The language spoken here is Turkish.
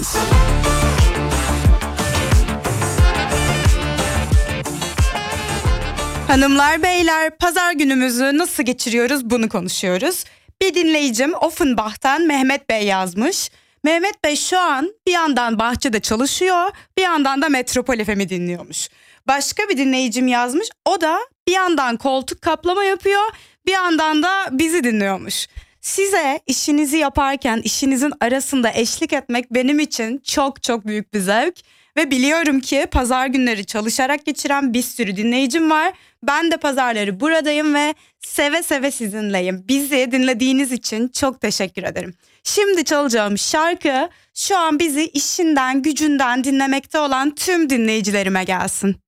Hanımlar beyler, pazar günümüzü nasıl geçiriyoruz bunu konuşuyoruz. Bir dinleyicim Offenbach'tan Mehmet Bey yazmış. Mehmet Bey şu an bir yandan bahçede çalışıyor, bir yandan da Metropol FM'i dinliyormuş. Başka bir dinleyicim yazmış, o da bir yandan koltuk kaplama yapıyor, bir yandan da bizi dinliyormuş. Size işinizi yaparken işinizin arasında eşlik etmek benim için çok çok büyük bir zevk. Ve biliyorum ki pazar günleri çalışarak geçiren bir sürü dinleyicim var. Ben de pazarları buradayım ve seve seve sizinleyim. Bizi dinlediğiniz için çok teşekkür ederim. Şimdi çalacağım şarkı şu an bizi işinden gücünden dinlemekte olan tüm dinleyicilerime gelsin.